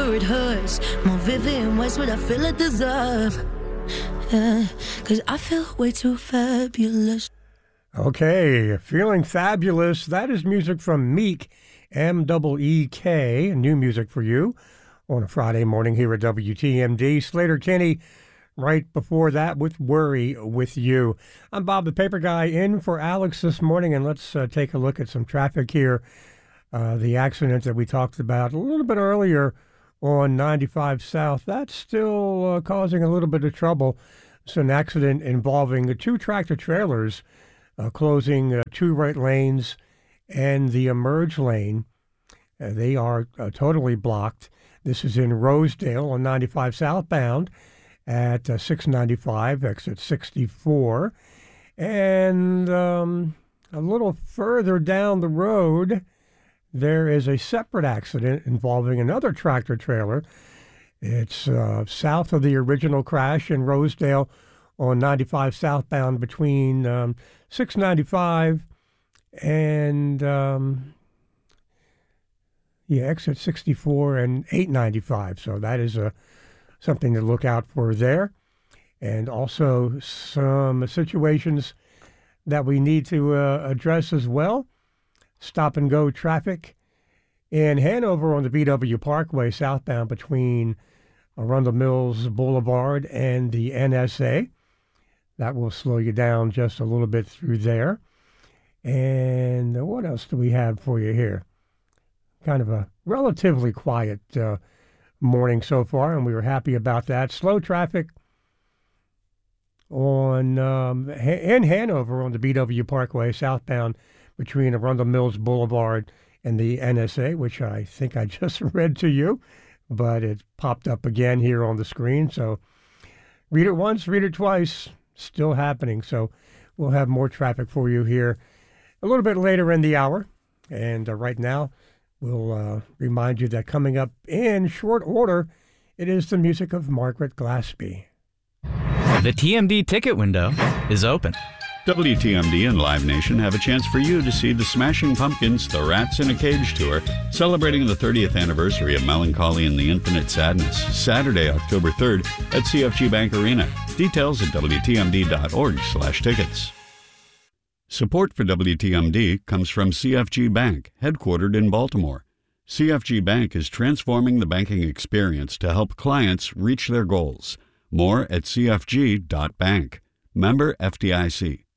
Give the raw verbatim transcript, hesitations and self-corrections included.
sure it hurts. More vivid in ways what I feel I deserve. Yeah, cause I feel way too fabulous. Okay, Feeling Fabulous. That is music from Meek, M E E K, new music for you on a Friday morning here at W T M D. Slater Kinney right before that with Worry With You. I'm Bob the Paper Guy in for Alex this morning, and let's uh, take a look at some traffic here. Uh, the accident that we talked about a little bit earlier on ninety-five South, that's still uh, causing a little bit of trouble. It's an accident involving the two tractor trailers uh, closing uh, two right lanes and the emerge lane. Uh, they are uh, totally blocked. This is in Rosedale on ninety-five southbound at uh, six ninety-five, exit sixty-four. And um, a little further down the road, there is a separate accident involving another tractor trailer. It's uh, south of the original crash in Rosedale on ninety-five southbound between um, six ninety-five and um, yeah, exit sixty-four and eight ninety-five. So that is a, something to look out for there. And also some situations that we need to uh, address as well. Stop and go traffic in Hanover on the B W Parkway southbound between Arundel Mills Boulevard and the N S A. That will slow you down just a little bit through there. And what else do we have for you here? Kind of a relatively quiet uh, morning so far, and we were happy about that. Slow traffic on um, in Hanover on the B W Parkway southbound between Arundel Mills Boulevard and the N S A, which I think I just read to you, but it popped up again here on the screen. So read it once, read it twice, still happening. So we'll have more traffic for you here a little bit later in the hour. And uh, right now, we'll uh, remind you that coming up in short order, it is the music of Margaret Glaspie. The T M D ticket window is open. W T M D and Live Nation have a chance for you to see the Smashing Pumpkins, The Rats in a Cage tour, celebrating the thirtieth anniversary of Melancholy and the Infinite Sadness, Saturday, October third at C F G Bank Arena. Details at W T M D dot org slash tickets. Support for W T M D comes from C F G Bank, headquartered in Baltimore. C F G Bank is transforming the banking experience to help clients reach their goals. More at C F G dot bank. Member F D I C.